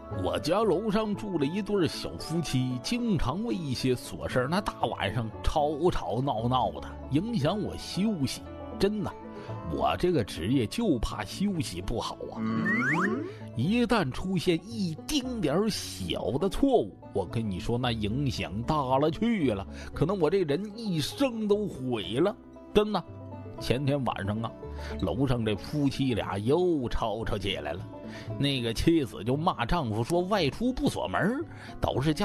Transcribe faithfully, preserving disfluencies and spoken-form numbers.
我家楼上住了一对小夫妻，经常为一些琐事那大晚上吵吵闹闹的，影响我休息。真的，我这个职业就怕休息不好啊！一旦出现一丁点小的错误，我跟你说，那影响大了去了，可能我这人一生都毁了。真的，前天晚上啊，楼上这夫妻俩又吵吵起来了。那个妻子就骂丈夫说外出不锁门，导致家